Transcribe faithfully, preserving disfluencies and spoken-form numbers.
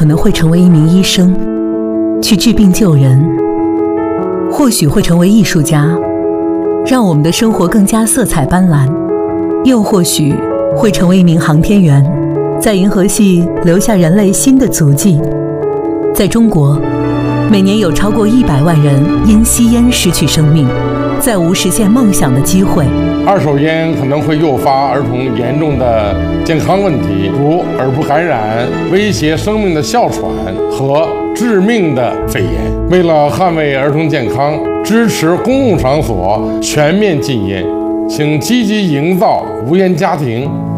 可能会成为一名医生，去治病救人；或许会成为艺术家，让我们的生活更加色彩斑斓；又或许会成为一名航天员，在银河系留下人类新的足迹。在中国，每年有超过一百万人因吸烟失去生命，再无实现梦想的机会。 二手烟可能会诱发儿童严重的健康问题，如耳部感染、威胁生命的哮喘和致命的肺炎。为了捍卫儿童健康，支持公共场所全面禁烟，请积极营造无烟家庭。